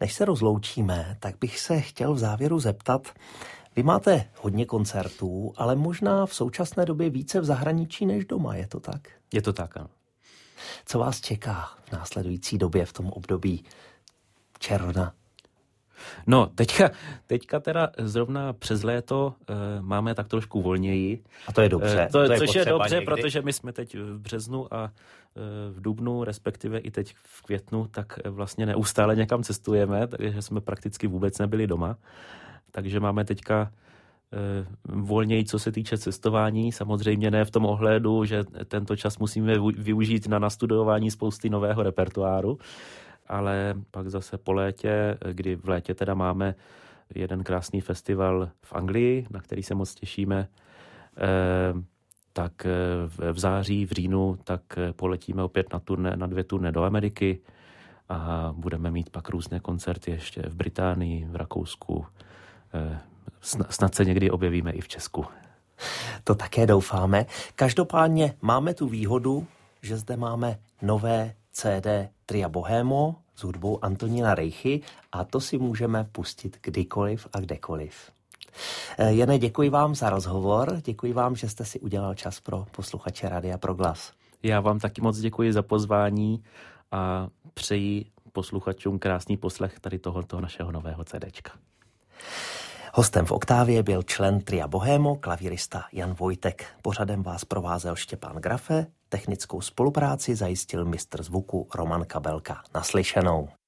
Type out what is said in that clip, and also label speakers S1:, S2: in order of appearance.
S1: Než se rozloučíme, tak bych se chtěl v závěru zeptat, vy máte hodně koncertů, ale možná v současné době více v zahraničí než doma, je to tak?
S2: Je to tak, ano.
S1: Co vás čeká v následující době, v tom období června?
S2: No, teďka teda zrovna přes léto máme tak trošku volněji.
S1: A to je dobře.
S2: Což je dobře, někdy. Protože my jsme teď v březnu a v dubnu, respektive i teď v květnu, tak vlastně neustále někam cestujeme, takže jsme prakticky vůbec nebyli doma. Takže máme teďka volněji, co se týče cestování. Samozřejmě ne v tom ohledu, že tento čas musíme využít na nastudování spousty nového repertoáru, ale pak zase po létě, kdy v létě teda máme jeden krásný festival v Anglii, na který se moc těšíme, tak v září, v říjnu, tak poletíme opět na 2 turné do Ameriky a budeme mít pak různé koncerty ještě v Británii, v Rakousku. Snad se někdy objevíme i v Česku.
S1: To také doufáme. Každopádně máme tu výhodu, že zde máme nové CD Tria Bohémo s hudbou Antonína Rejchy a to si můžeme pustit kdykoliv a kdekoliv. Jane, děkuji vám za rozhovor, děkuji vám, že jste si udělal čas pro posluchače Rádia Proglas.
S2: Já vám taky moc děkuji za pozvání a přeji posluchačům krásný poslech tady tohoto našeho nového CDčka.
S1: Hostem v Oktávě byl člen Tria Bohémo, klavírista Jan Vojtek. Pořadem vás provázel Štěpán Grafe, technickou spolupráci zajistil mistr zvuku Roman Kabelka. Naslyšenou.